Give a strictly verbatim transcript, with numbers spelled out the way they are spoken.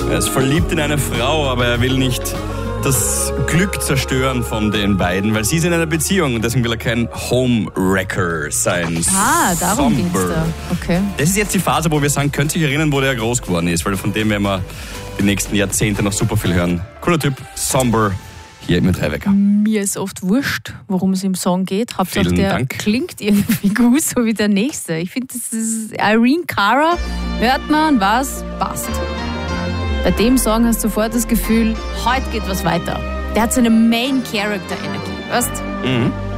Er ist verliebt in eine Frau, aber er will nicht das Glück zerstören von den beiden, weil sie ist in einer Beziehung und deswegen will er kein Homewrecker sein. Ah, darum ging es da. Okay. Das ist jetzt die Phase, wo wir sagen, könnt ihr euch erinnern, wo der groß geworden ist, weil von dem werden wir die nächsten Jahrzehnte noch super viel hören. Cooler Typ, Somber, hier mit Rebecca. Mir ist oft wurscht, worum es im Song geht. Hauptsache, Vielen der Dank. klingt irgendwie gut, so wie der nächste. Ich finde, das ist Irene Cara, hört man, was passt. Bei dem Song hast du sofort das Gefühl, heute geht was weiter. Der hat so eine Main-Character-Energie, weißt? Mhm.